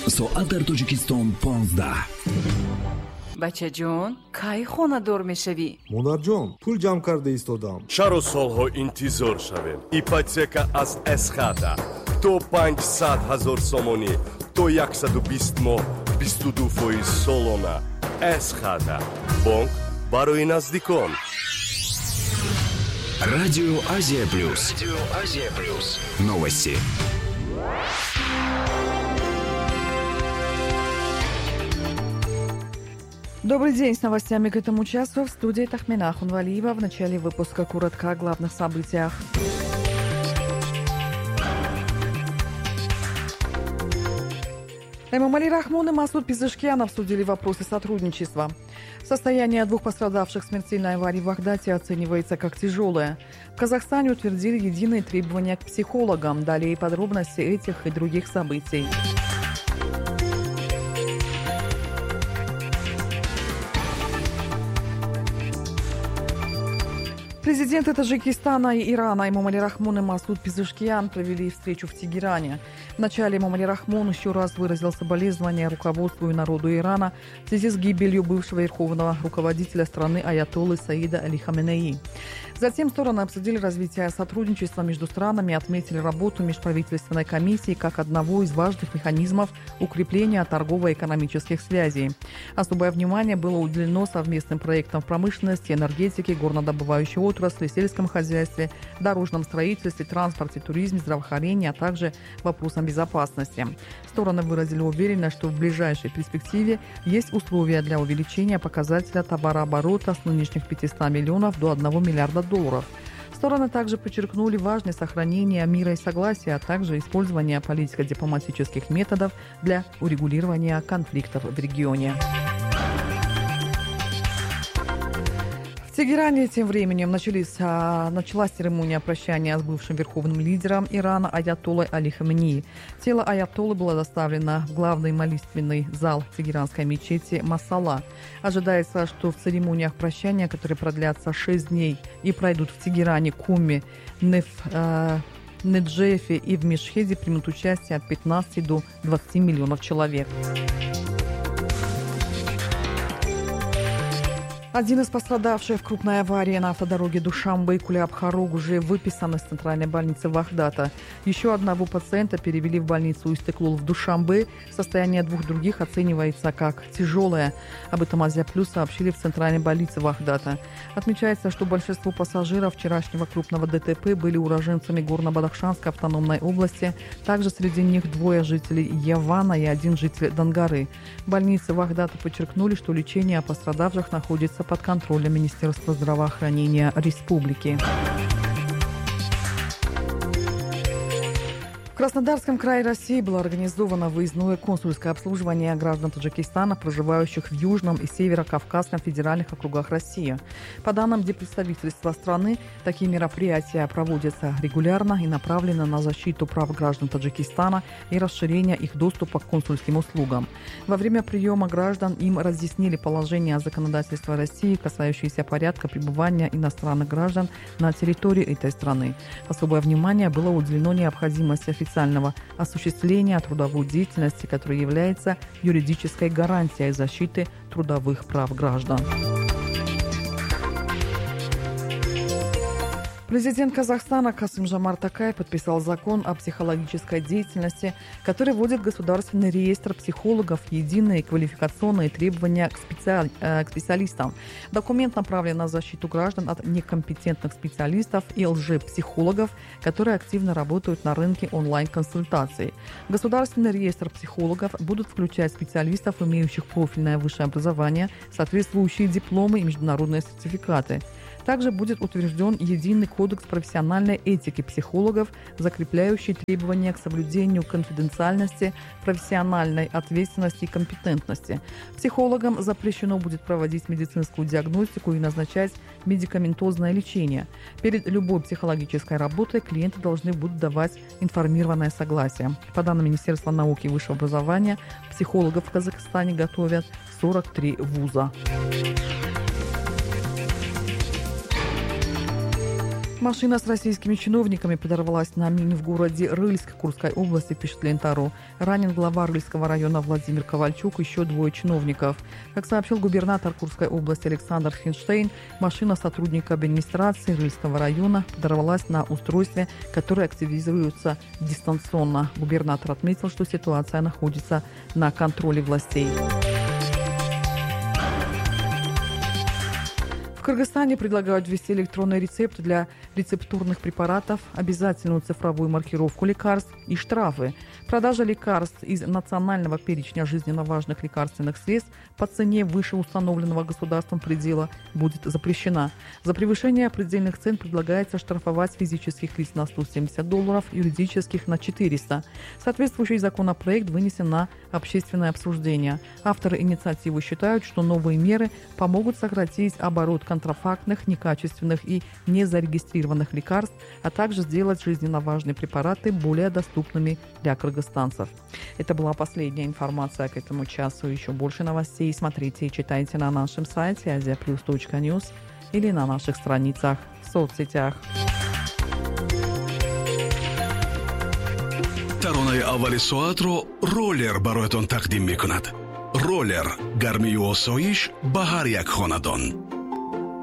соат Тоҷикистон 15. бачаҷон, кай хонадор мешавӣ? монарҷон, пул ҷамъ карда истодам. чаро солҳо интизор шавем? ипотека аз эсхата то 500 000 сомонӣ то 120 моҳ 22% солона. эсхата бонк барои наздикон. Радио Азия Плюс. Новости. Добрый день, с новостями к этому часу в студии Тахмина Хунвалиева. В начале выпуска коротко о главных событиях. Эмомали Рахмон и Масуд Пезешкиан обсудили вопросы сотрудничества. Состояние двух пострадавших в смертельной аварии в Багдате оценивается как тяжелое. В Казахстане утвердили единые требования к психологам. Далее подробности этих и других событий. Президенты Таджикистана и Ирана Эмомали Рахмон и Масуд Пезешкиан провели встречу в Тегеране. Вначале Эмомали Рахмон еще раз выразил соболезнования руководству и народу Ирана в связи с гибелью бывшего верховного руководителя страны аятоллы Саида Али Хаменеи. Затем стороны обсудили развитие сотрудничества между странами и отметили работу межправительственной комиссии как одного из важных механизмов укрепления торгово-экономических связей. Особое внимание было уделено совместным проектам в промышленности, энергетике, горнодобывающей отрасли, сельском хозяйстве, дорожном строительстве, транспорте, туризме, здравоохранении, а также вопросам безопасности. Стороны выразили уверенность, что в ближайшей перспективе есть условия для увеличения показателя товарооборота с нынешних 500 миллионов до 1 миллиарда долларов. Стороны также подчеркнули важность сохранения мира и согласия, а также использования политико-дипломатических методов для урегулирования конфликтов в регионе. В Тегеране тем временем началась церемония прощания с бывшим верховным лидером Ирана аятоллой Али Хаменеи. Тело аятоллы было доставлено в главный молитвенный зал тегеранской мечети Масала. Ожидается, что в церемониях прощания, которые продлятся 6 дней и пройдут в Тегеране, Куме, Неджефе и в Мешхеде, примут участие от 15 до 20 миллионов человек. Один из пострадавших в крупной аварии на автодороге Душанбе-Кулябхарог уже выписан из центральной больницы Вахдата. Еще одного пациента перевели в больницу Истеклол в Душанбе. Состояние двух других оценивается как тяжелое. Об этом Азия Плюс сообщили в центральной больнице Вахдата. Отмечается, что большинство пассажиров вчерашнего крупного ДТП были уроженцами Горно-Бадахшанской автономной области. Также среди них 2 жителей Явана и 1 житель Донгары. В больнице Вахдата подчеркнули, что лечение пострадавших находится под контролем Министерства здравоохранения республики. В Краснодарском крае России было организовано выездное консульское обслуживание граждан Таджикистана, проживающих в Южном и Северо-Кавказском федеральных округах России. По данным депредставительства страны, такие мероприятия проводятся регулярно и направлены на защиту прав граждан Таджикистана и расширение их доступа к консульским услугам. Во время приема граждан им разъяснили положение законодательства России, касающиеся порядка пребывания иностранных граждан на территории этой страны. Особое внимание было уделено необходимости официального осуществления трудовой деятельности, которая является юридической гарантией защиты трудовых прав граждан. Президент Казахстана Касым-Жомарт Токаев подписал закон о психологической деятельности, который вводит государственный реестр психологов, единые квалификационные требования к специалистам. Документ направлен на защиту граждан от некомпетентных специалистов и лжепсихологов, которые активно работают на рынке онлайн-консультаций. Государственный реестр психологов будут включать специалистов, имеющих профильное высшее образование, соответствующие дипломы и международные сертификаты. Также будет утвержден единый кодекс профессиональной этики психологов, закрепляющий требования к соблюдению конфиденциальности, профессиональной ответственности и компетентности. Психологам запрещено будет проводить медицинскую диагностику и назначать медикаментозное лечение. Перед любой психологической работой клиенты должны будут давать информированное согласие. По данным Министерства науки и высшего образования, психологов в Казахстане готовят 43 вуза. Машина с российскими чиновниками подорвалась на мине в городе Рыльск Курской области, пишет Лента.ру. Ранен глава Рыльского района Владимир Ковальчук, еще 2 чиновников. Как сообщил губернатор Курской области Александр Хинштейн, машина сотрудника администрации Рыльского района подорвалась на устройстве, которое активизируется дистанционно. Губернатор отметил, что ситуация находится на контроле властей. В Кыргызстане предлагают ввести электронный рецепт для рецептурных препаратов, обязательную цифровую маркировку лекарств и штрафы. Продажа лекарств из национального перечня жизненно важных лекарственных средств по цене выше установленного государством предела будет запрещена. За превышение предельных цен предлагается штрафовать физических лиц на $170, юридических на $400. Соответствующий законопроект вынесен на общественное обсуждение. Авторы инициативы считают, что новые меры помогут сократить оборот контрафактных, некачественных и незарегистрированных лекарств, а также сделать жизненно важные препараты более доступными для кыргызстанцев. Это была последняя информация к этому часу. Еще больше новостей смотрите и читайте на нашем сайте asiaplus.news или на наших страницах в соцсетях. таронаи аввали соатро роллер бароятон тақдим мекунад. роллер гармию осоиш ба ҳар як хонадон.